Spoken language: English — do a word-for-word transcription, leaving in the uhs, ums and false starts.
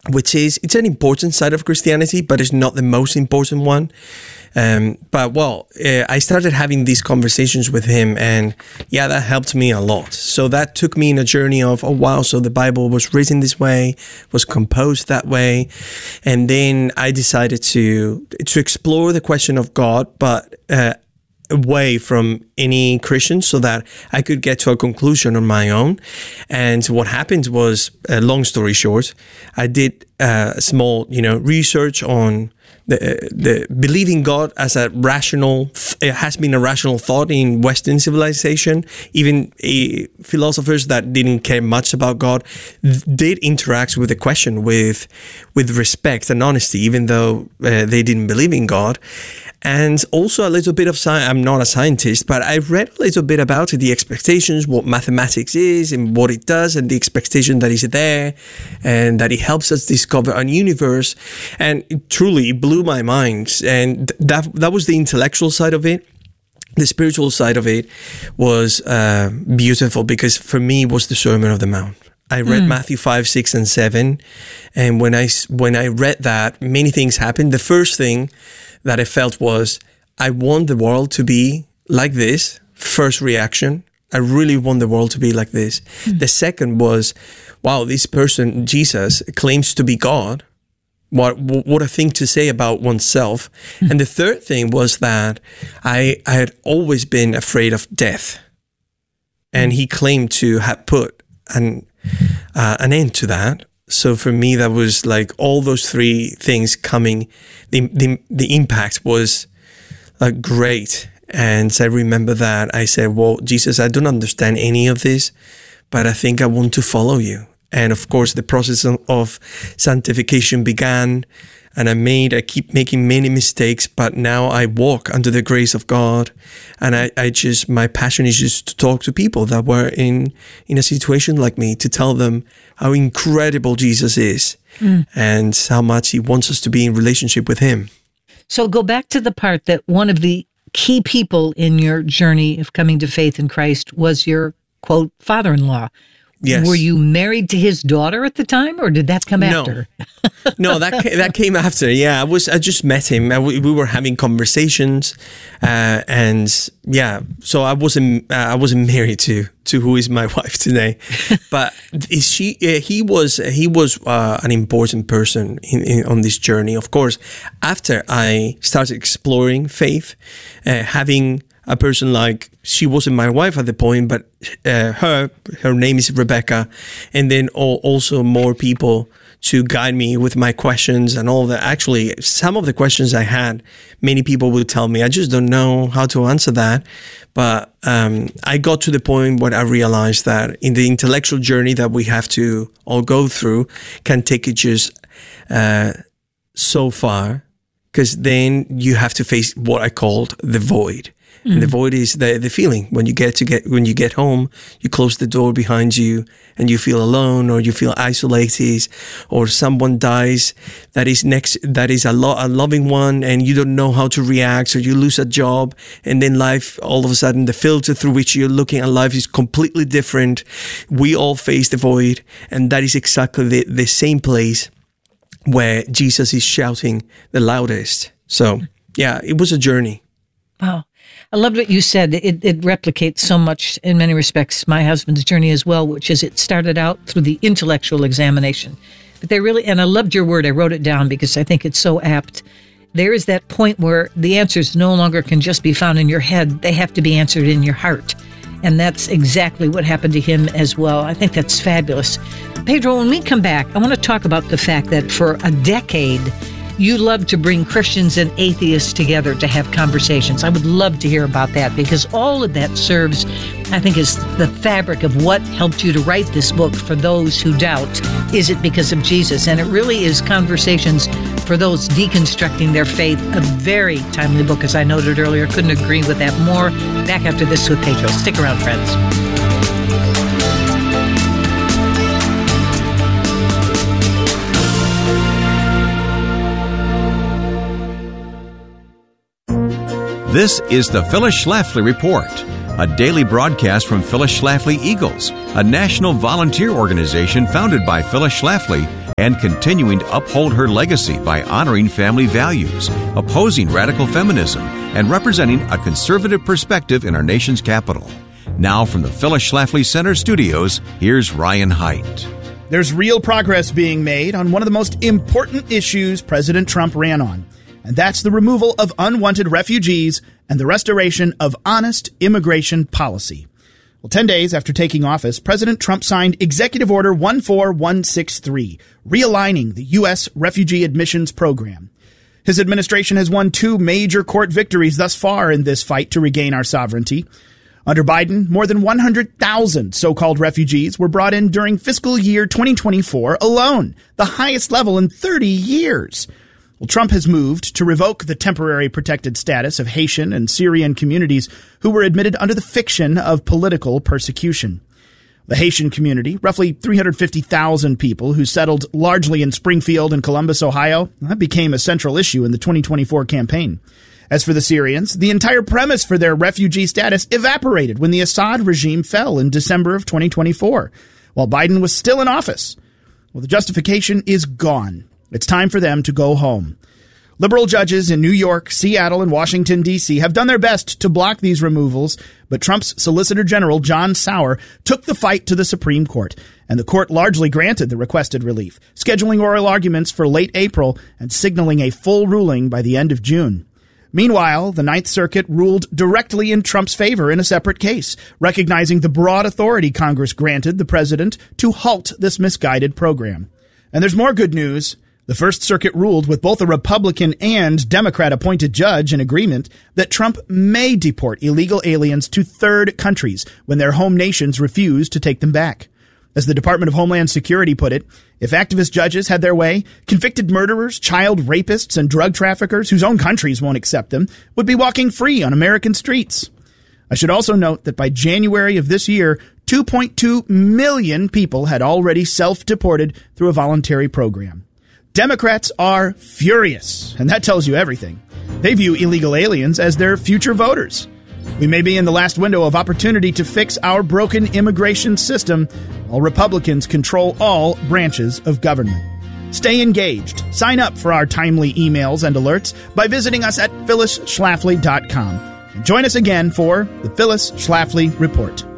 which is, it's an important side of Christianity, but it's not the most important one. Um, but well, uh, I started having these conversations with him, and yeah, that helped me a lot. So that took me in a journey of, oh wow, so the Bible was written this way, was composed that way. And then I decided to, to explore the question of God, but, uh, away from any Christian, so that I could get to a conclusion on my own. And what happened was, uh, long story short, I did uh, a small, you know, research on the the believing God as a rational, it has been a rational thought in Western civilization. Even uh, philosophers that didn't care much about God did interact with the question with with respect and honesty, even though uh, they didn't believe in God. And also a little bit of science. I'm not a scientist, but I read a little bit about it, the expectations, what mathematics is and what it does, and the expectation that is there, and that it helps us discover a universe. And it truly blew my mind. And that that was the intellectual side of it. The spiritual side of it was uh, beautiful, because for me it was the Sermon on the Mount. I read mm. Matthew five, six, and seven. And when I, when I read that, many things happened. The first thing that I felt was, I want the world to be like this. First reaction, I really want the world to be like this. Mm. The second was, wow, this person, Jesus, claims to be God. What what a thing to say about oneself. Mm. And the third thing was that I, I had always been afraid of death. And he claimed to have put an, uh, an end to that. So for me, that was like all those three things coming. The the, the impact was uh, great. And I remember that I said, well, Jesus, I don't understand any of this, but I think I want to follow you. And of course, the process of sanctification began, and I made, I keep making many mistakes, but now I walk under the grace of God. And I, I just, my passion is just to talk to people that were in, in a situation like me, to tell them how incredible Jesus is mm. and how much he wants us to be in relationship with him. So go back to the part that one of the key people in your journey of coming to faith in Christ was your, quote, father-in-law. Yes. Were you married to his daughter at the time, or did that come no. after? no, that came, that came after. Yeah, I was. I just met him. I, we, we were having conversations, uh, and yeah. So I wasn't. Uh, I wasn't married to to who is my wife today, but is she? Uh, he was. He was uh, an important person in, in, on this journey. Of course, after I started exploring faith, uh, having a person like, she wasn't my wife at the point, but uh, her, her name is Rebecca. And then all, also more people to guide me with my questions and all that. Actually, some of the questions I had, many people would tell me, I just don't know how to answer that. But um, I got to the point where I realized that in the intellectual journey that we have to all go through can take it just uh, so far, because then you have to face what I called the void. And the void is the the feeling when you get to get when you get home, you close the door behind you and you feel alone, or you feel isolated, or someone dies that is next that is a lo- a loving one, and you don't know how to react, or you lose a job, and then life all of a sudden, the filter through which you're looking at life is completely different. We all face the void, and that is exactly the, the same place where Jesus is shouting the loudest. So yeah, it was a journey. Wow. I loved what you said. It, it replicates so much in many respects my husband's journey as well, which is it started out through the intellectual examination. But they really, and I loved your word, I wrote it down because I think it's so apt. There is that point where the answers no longer can just be found in your head. They have to be answered in your heart. And that's exactly what happened to him as well. I think that's fabulous. Pedro, when we come back, I want to talk about the fact that for a decade, you love to bring Christians and atheists together to have conversations. I would love to hear about that, because all of that serves, I think, is the fabric of what helped you to write this book for those who doubt. Is it because of Jesus? And it really is conversations for those deconstructing their faith. A very timely book, as I noted earlier. Couldn't agree with that more. Back after this with Pedro. Stick around, friends. This is the Phyllis Schlafly Report, a daily broadcast from Phyllis Schlafly Eagles, a national volunteer organization founded by Phyllis Schlafly and continuing to uphold her legacy by honoring family values, opposing radical feminism, and representing a conservative perspective in our nation's capital. Now from the Phyllis Schlafly Center studios, here's Ryan Haidt. There's real progress being made on one of the most important issues President Trump ran on, and that's the removal of unwanted refugees and the restoration of honest immigration policy. Well, ten days after taking office, President Trump signed Executive Order one four one six three, realigning the U S refugee admissions program. His administration has won two major court victories thus far in this fight to regain our sovereignty. Under Biden, more than one hundred thousand so-called refugees were brought in during fiscal year twenty twenty-four alone, the highest level in thirty years. Well, Trump has moved to revoke the temporary protected status of Haitian and Syrian communities who were admitted under the fiction of political persecution. The Haitian community, roughly three hundred fifty thousand people who settled largely in Springfield and Columbus, Ohio, that became a central issue in the twenty twenty-four campaign. As for the Syrians, the entire premise for their refugee status evaporated when the Assad regime fell in December of twenty twenty-four, while Biden was still in office. Well, the justification is gone. It's time for them to go home. Liberal judges in New York, Seattle, and Washington, D C have done their best to block these removals, but Trump's Solicitor General, John Sauer, took the fight to the Supreme Court, and the court largely granted the requested relief, scheduling oral arguments for late April and signaling a full ruling by the end of June. Meanwhile, the Ninth Circuit ruled directly in Trump's favor in a separate case, recognizing the broad authority Congress granted the president to halt this misguided program. And there's more good news. The First Circuit ruled with both a Republican and Democrat-appointed judge in agreement that Trump may deport illegal aliens to third countries when their home nations refuse to take them back. As the Department of Homeland Security put it, if activist judges had their way, convicted murderers, child rapists, and drug traffickers whose own countries won't accept them would be walking free on American streets. I should also note that by January of this year, two point two million people had already self-deported through a voluntary program. Democrats are furious, and that tells you everything. They view illegal aliens as their future voters. We may be in the last window of opportunity to fix our broken immigration system while Republicans control all branches of government. Stay engaged. Sign up for our timely emails and alerts by visiting us at phyllis schlafly dot com. And join us again for the Phyllis Schlafly Report.